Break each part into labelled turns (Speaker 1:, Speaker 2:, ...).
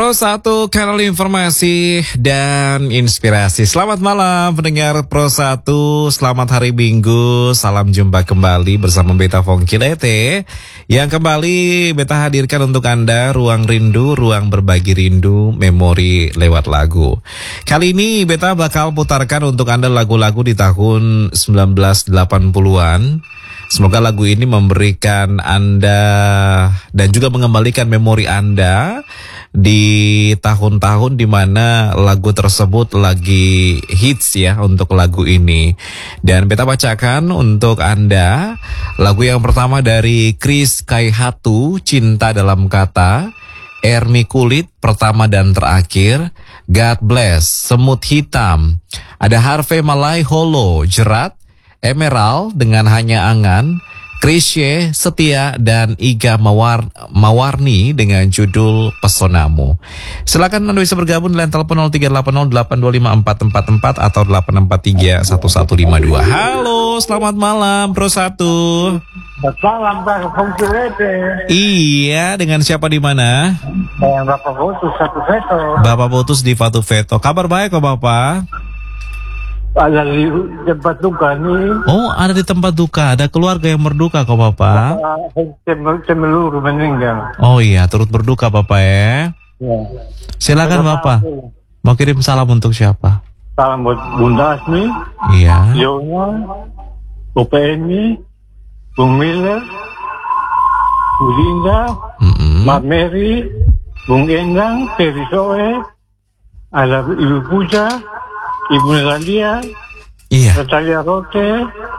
Speaker 1: Pro 1 kanal informasi dan inspirasi. Selamat malam pendengar Pro 1. Selamat hari Minggu. Salam jumpa kembali bersama Beta Fongkilete yang kembali Beta hadirkan untuk Anda ruang rindu, ruang berbagi rindu, memori lewat lagu. Kali ini Beta bakal putarkan untuk Anda lagu-lagu di tahun 1980-an. Semoga lagu ini memberikan Anda dan juga mengembalikan memori Anda di tahun-tahun di mana lagu tersebut lagi hits ya untuk lagu ini. Dan Beta bacakan untuk Anda lagu yang pertama dari Chris Kaihatu, Cinta Dalam Kata, Ermi Kulit, Pertama dan Terakhir, God Bless, Semut Hitam, ada Harvey Malaiholo, Jerat, Emerald dengan Hanya Angan, Krisye, Setia, dan Iga Mawarni dengan judul Pesonamu. Silakan Anda bisa bergabung di line telepon 0380825444 atau 8431152. Halo, selamat malam Pro 1.
Speaker 2: Selamat malam Pak Fongkilete.
Speaker 1: Iya, dengan siapa di mana?
Speaker 2: Dengan Bapak Botus Satu Veto.
Speaker 1: Bapak Botus di Fatu Veto. Kabar baik kok Bapak?
Speaker 2: Ada di tempat duka nih.
Speaker 1: Oh, ada di tempat duka. Ada keluarga yang berduka kok Bapak?
Speaker 2: Semeluru meninggal.
Speaker 1: Oh iya, turut berduka Bapak ya.
Speaker 2: Ya.
Speaker 1: Silakan Bapak. Mau kirim salam untuk siapa?
Speaker 2: Salam buat Bunda Asmi,
Speaker 1: Iya.
Speaker 2: Yona, UPNI, Bung Miller, Bu Linda, Mbak Mary, Bung Endang, Ferry Soe, ada Ibu Puja, Ibu Natalia,
Speaker 1: Iya.
Speaker 2: Natalia Rote,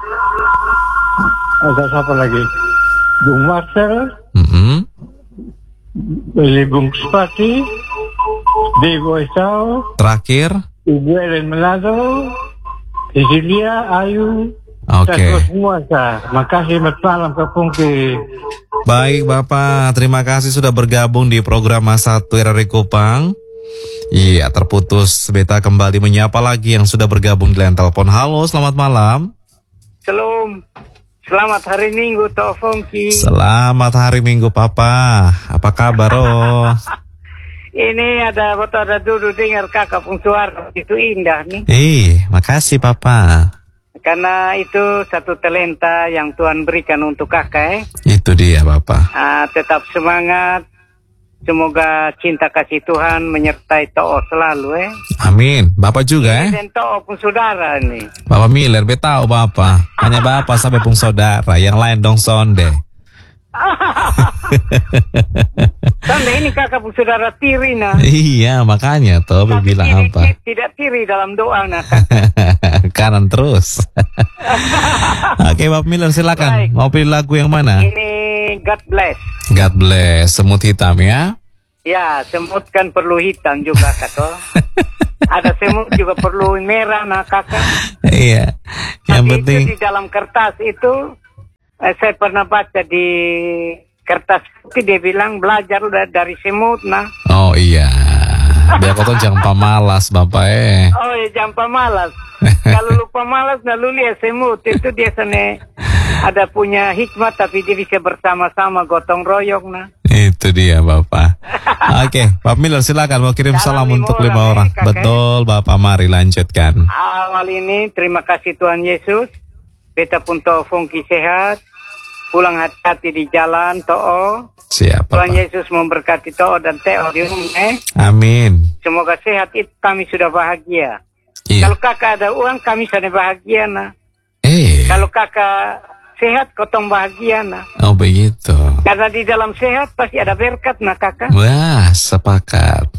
Speaker 2: ada siapa lagi? Bung Marcel, Bung Spati, Devo Esau,
Speaker 1: Terakhir.
Speaker 2: Ibu Ellen Melado, Cecilia, Ayu,
Speaker 1: Oke.
Speaker 2: semua sah. Makasih, selamat malam Kak Pungki.
Speaker 1: Baik Bapak, terima kasih sudah bergabung di program Masa 1 RRI Kupang. Iya, terputus. Beta kembali menyapa lagi yang sudah bergabung di line telepon. Halo, selamat malam.
Speaker 2: Shalom. Selamat hari Minggu, Tok Fongki.
Speaker 1: Selamat hari Minggu Papa. Apa kabar oh?
Speaker 2: Ini ada duduk dengar kakak pun suara itu indah nih.
Speaker 1: Makasih Papa.
Speaker 2: Karena itu satu talenta yang Tuhan berikan untuk kakak.
Speaker 1: Itu dia Bapak.
Speaker 2: Tetap semangat. Semoga cinta kasih Tuhan menyertai To'o selalu
Speaker 1: Amin. Bapak juga
Speaker 2: Dan To'o pun saudara nih.
Speaker 1: Bapak Miller, beta tahu Bapak. Hanya Bapak sampai pun saudara. Yang lain dong sonde.
Speaker 2: Sonde ini kakak pun saudara tiri nah.
Speaker 1: Iya, makanya toh bilang apa?
Speaker 2: Tidak tiri dalam doa nah.
Speaker 1: Kanan terus. Oke, Bapak Miller silakan.
Speaker 2: Baik.
Speaker 1: Mau pilih lagu yang mana?
Speaker 2: Ini God Bless.
Speaker 1: God Bless, Semut Hitam ya.
Speaker 2: Ya, semut kan perlu hitam juga kakak. Ada semut juga perlu merah nah kakak.
Speaker 1: Iya. Yang
Speaker 2: Tapi
Speaker 1: penting
Speaker 2: itu di dalam kertas itu saya pernah baca di kertas itu dia bilang belajar udah dari semut nah.
Speaker 1: oh iya. Biar kau tuh jangan pamalas Bapak
Speaker 2: Oh ya jangan pemalas. Kalau lupa malas nah lu lihat semut itu dia sana ada punya hikmat tapi dia bisa bersama-sama gotong royong nah.
Speaker 1: Itu dia Bapak. Oke, Pak Miller silakan mau kirim salam untuk 5 orang. Betul Bapak, mari lanjutkan.
Speaker 2: Awal ini terima kasih Tuhan Yesus. Beta pun To'o Fongki sehat. Pulang hati-hati di jalan To'o.
Speaker 1: Siap
Speaker 2: Tuhan
Speaker 1: Bapak.
Speaker 2: Yesus memberkati To'o dan Teo di rumah.
Speaker 1: Amin.
Speaker 2: Semoga sehat itu kami sudah bahagia.
Speaker 1: Iya.
Speaker 2: Kalau kakak ada uang kami sudah bahagia nah. Kalau kakak sehat kotong bahagia nah.
Speaker 1: Oh begitu.
Speaker 2: Karena di dalam sehat pasti ada berkat nah kakak.
Speaker 1: Wah, sepakat.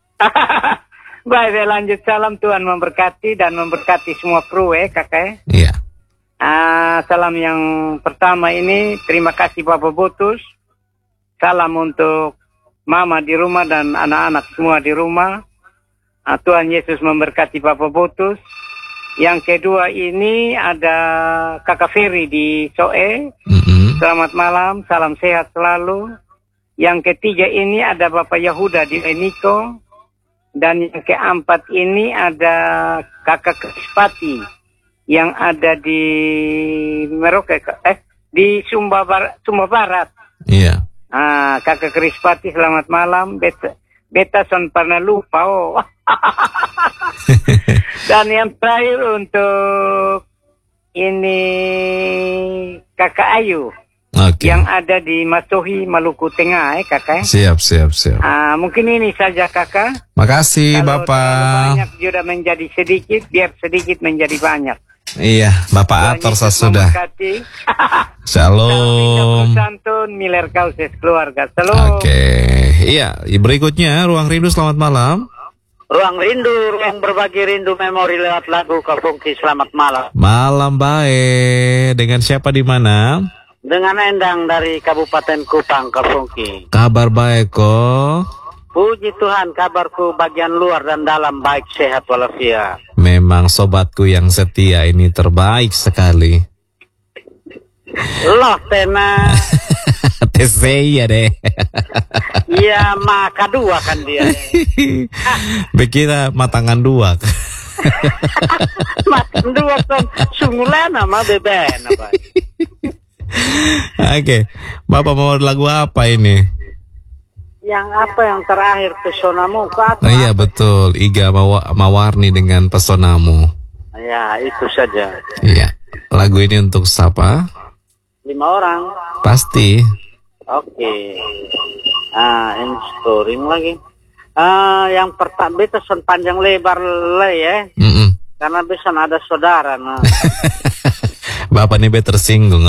Speaker 2: Baik, lanjut salam Tuhan memberkati dan memberkati semua kru kakak.
Speaker 1: Iya.
Speaker 2: Salam yang pertama ini terima kasih Bapak Botus. Salam untuk Mama di rumah dan anak-anak semua di rumah. Tuhan Yesus memberkati Bapak Botus. Yang kedua ini ada Kakak Ferry di Soe. Selamat malam, salam sehat selalu. Yang ketiga ini ada Bapak Yahuda di Eniko. Dan yang keempat ini ada Kakak Krispati yang ada di Merauke, di Sumba Barat.
Speaker 1: Iya.
Speaker 2: Kakak Krispati selamat malam. beta son pernah lupa. Oh. Dan yang terakhir untuk ini Kakak Ayu.
Speaker 1: Oke.
Speaker 2: Yang ada di Matohi, Maluku Tengah, kakak.
Speaker 1: Siap.
Speaker 2: Mungkin ini saja kakak.
Speaker 1: Makasih
Speaker 2: Kalau
Speaker 1: Bapak.
Speaker 2: banyak sudah menjadi sedikit, biar sedikit menjadi banyak.
Speaker 1: Iya, Bapak atur sudah. Shalom.
Speaker 2: Santun Miller Kauses keluarga. Shalom.
Speaker 1: Oke. Iya, berikutnya Ruang Rindu, selamat malam.
Speaker 3: Ruang rindu, ruang berbagi rindu memori lewat lagu Kak Fungki. Selamat malam.
Speaker 1: Malam baik. Dengan siapa di mana?
Speaker 3: Dengan Endang dari Kabupaten Kupang, Kak Fungki.
Speaker 1: Kabar baik kok.
Speaker 3: Puji Tuhan, kabarku bagian luar dan dalam baik, sehat walafiat.
Speaker 1: Memang sobatku yang setia ini terbaik sekali.
Speaker 3: Loh, Tena.
Speaker 1: Tesei ya deh.
Speaker 3: Iya, maka dua kan dia.
Speaker 1: Bekira matangan dua.
Speaker 3: Makan dua kan sungulana mah beben apa.
Speaker 1: Oke, Bapak mau lagu apa ini?
Speaker 3: Yang apa yang terakhir, pesonamu atau
Speaker 1: Iya betul, Iga Mawarni dengan Pesonamu.
Speaker 3: Ya, itu saja.
Speaker 1: Iya, lagu ini untuk siapa?
Speaker 3: 5 orang.
Speaker 1: Pasti.
Speaker 3: Oke. Ini scoring lagi. Yang pertama beta son panjang lebar le ya. Karena bisa ada saudara. Nah.
Speaker 1: Bapak ini tersinggung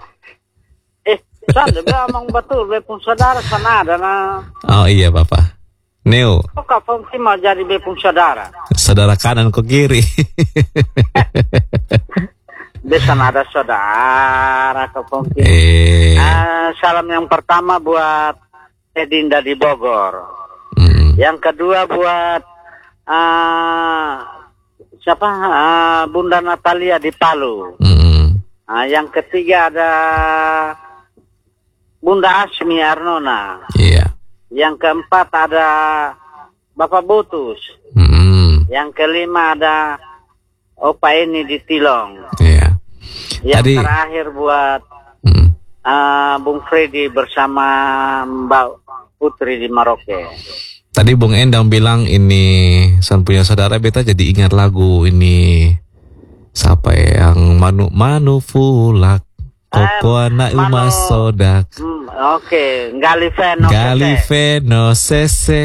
Speaker 3: Sana dia omong betul, dia pun saudara sana ada nah.
Speaker 1: Oh iya Bapak. Neo.
Speaker 3: Kok Kak Fungki mau jadi dia pun saudara?
Speaker 1: Saudara kanan ke kiri.
Speaker 3: Bisa ada saudara Kak Fungki. Salam yang pertama buat Edinda di Bogor. Yang kedua buat Bunda Natalia di Palu. Yang ketiga ada Bunda Asmi Arnona.
Speaker 1: Iya.
Speaker 3: Yang keempat ada Bapak Botus. Yang kelima ada Opa ini di Tilong.
Speaker 1: Iya.
Speaker 3: Yang terakhir buat Bung Freddy bersama Mbak Putri di Maroke.
Speaker 1: Tadi Bung Endang bilang ini San punya saudara, beta jadi ingat lagu ini. Siapa yang Manu Fulak Koko anak Uma Sodak.
Speaker 3: Oke, Galifeno
Speaker 1: Sese.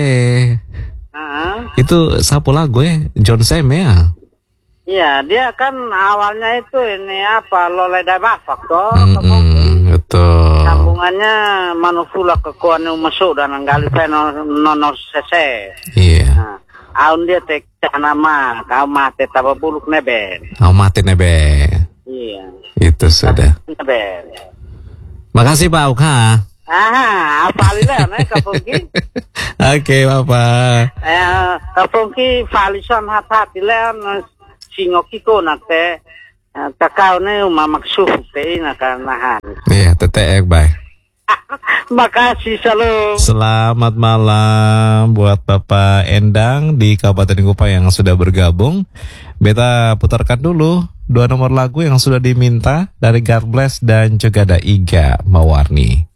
Speaker 1: Itu siapa lagu ya? John Sem ya?
Speaker 3: Iya, dia kan awalnya itu ini apa Loleda Bafak toh.
Speaker 1: Betul.
Speaker 3: Sambungannya Manufula Kekuan Umasuk dan Galifeno Nono Sese.
Speaker 1: Iya.
Speaker 3: Aun dia tek nama kau mate tababuluk neben.
Speaker 1: Kau mate neben.
Speaker 3: Iya.
Speaker 1: Itu sudah.
Speaker 3: Neben.
Speaker 1: Makasih Pak Uka.
Speaker 3: Apa alilnya Kak Fungki?
Speaker 1: Oke Bapak.
Speaker 3: Kak Fungki Falison hati-hati leon singoki ko nate kakao ne umamaksuh te nakanahan.
Speaker 1: Iya, tetek bye.
Speaker 3: Makasih, salam.
Speaker 1: Selamat malam buat Bapak Endang di Kabupaten Kupang yang sudah bergabung. Beta putarkan dulu 2 nomor lagu yang sudah diminta dari God Bless dan juga ada Iga Mawarni.